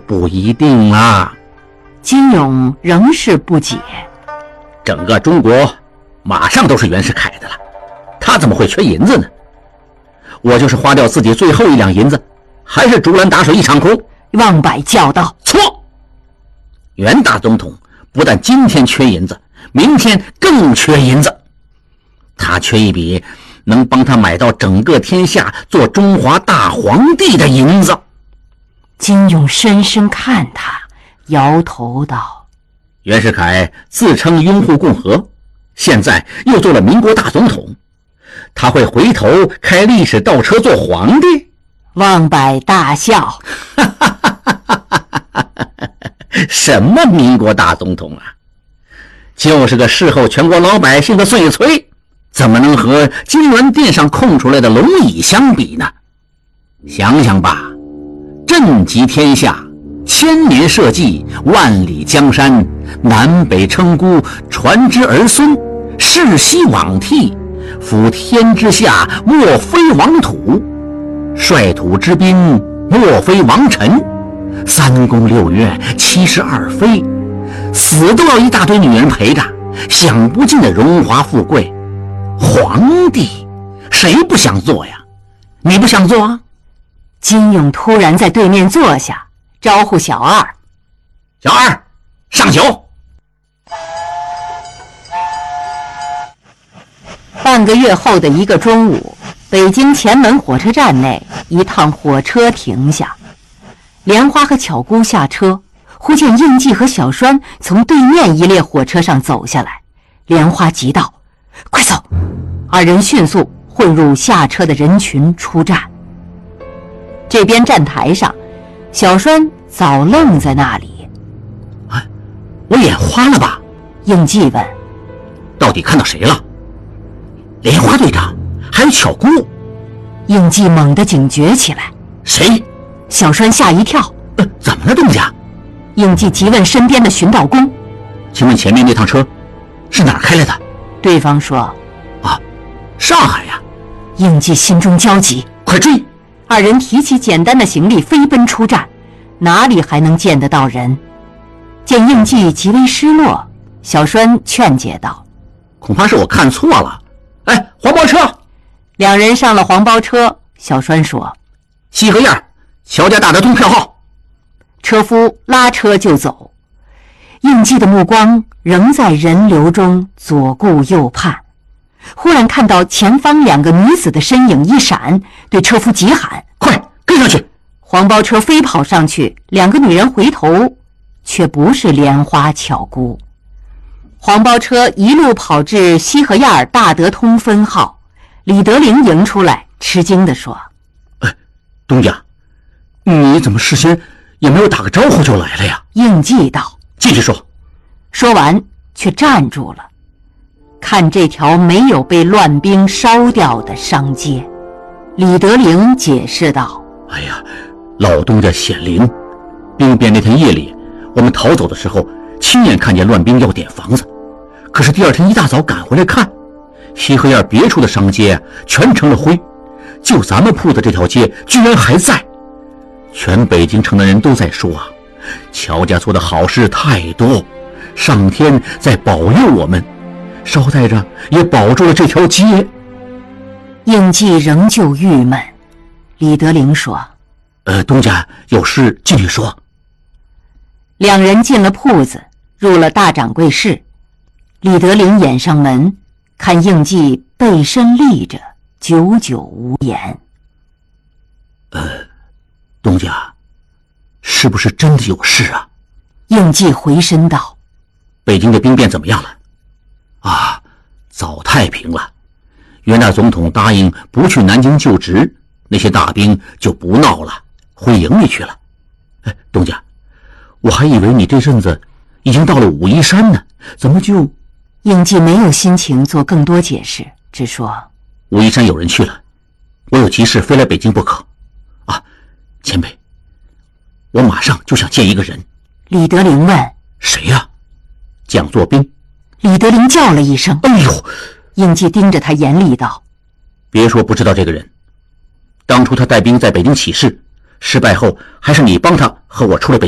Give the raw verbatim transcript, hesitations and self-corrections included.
不一定啦。 金勇仍是不解， 整个中国马上都是袁世凯的了，他怎么会缺银子呢？我就是花掉自己最后一两银子，还是竹篮打水一场空。 望柏叫道： 错！袁大总统不但今天缺银子，明天更缺银子。他缺一笔能帮他买到整个天下做中华大皇帝的银子。 金勇深深看他，摇头道： 袁世凯自称拥护共和，现在又做了民国大总统，他会回头开历史倒车做皇帝？ 望柏大笑什么民国大总统啊，就是个侍候全国老百姓的碎催，怎么能和金銮殿上空出来的龙椅相比呢？想想吧，朕集天下，千年社稷，万里江山，南北称孤，传之儿孙，世袭罔替，辅天之下，莫非王土，率土之滨，莫非王臣，三宫六院，七十二妃，死都要一大堆女人陪着，享不尽的荣华富贵。皇帝谁不想做呀？你不想做啊？ 金勇突然在对面坐下，招呼小二： 小二，上酒。 半个月后的一个中午，北京前门火车站内，一趟火车停下，莲花和巧姑下车，忽见应季和小栓从对面一列火车上走下来。莲花急道：快走！二人迅速混入下车的人群出站。这边站台上，小栓早愣在那里。 哎，我眼花了吧？ 应季问。 到底看到谁了？莲花队长，还有巧姑。 应季猛地警觉起来。 谁？ 小栓吓一跳。 呃，怎么了，东家？ 应季急问身边的巡道工： 请问前面那趟车是哪儿开来的？ 对方说： 啊，上海呀。 应季心中焦急， 快追！ 二人提起简单的行李飞奔出站，哪里还能见得到人？见应季极为失落，小栓劝解道： 恐怕是我看错了。哎，黄包车！ 两人上了黄包车，小栓说： 西河沿，乔家大德通票号。 车夫拉车就走。应季的目光仍在人流中左顾右盼，忽然看到前方两个女子的身影一闪，对车夫急喊： 快跟上去！ 黄包车飞跑上去，两个女人回头，却不是莲花巧姑。黄包车一路跑至西河沿大德通分号，李德龄迎出来，吃惊地说： 哎，东家，你怎么事先也没有打个招呼就来了呀？ 应季道： 继续说。 说完却站住了，看这条没有被乱兵烧掉的商街。李德龄解释道： 哎呀，老东家显灵，兵变那天夜里，我们逃走的时候亲眼看见乱兵要点房子，可是第二天一大早赶回来看，西河沿别处的商街啊全成了灰，就咱们铺的这条街居然还在。全北京城的人都在说啊，乔家做的好事太多，上天在保佑我们，捎带着也保住了这条街。 应季仍旧郁闷。李德龄说： 呃，东家有事继续说。 两人进了铺子，入了大掌柜室。李德龄掩上门，看应季背身立着，久久无言。 呃，东家，是不是真的有事啊？ 应季回身道： 北京的兵变怎么样了？啊，早太平了。袁大总统答应不去南京就职，那些大兵就不闹了，回营里去了。哎，东家，我还以为你这阵子已经到了武夷山呢，怎么就…… 应季没有心情做更多解释，只说： 武夷山有人去了，我有急事非来北京不可。啊，前辈，我马上就想见一个人。 李德龄问： 谁呀？蒋作斌。 李德龄叫了一声： 哎呦！ 应季盯着他严厉道： 别说不知道这个人，当初他带兵在北京起事，失败后还是你帮他和我出了北京。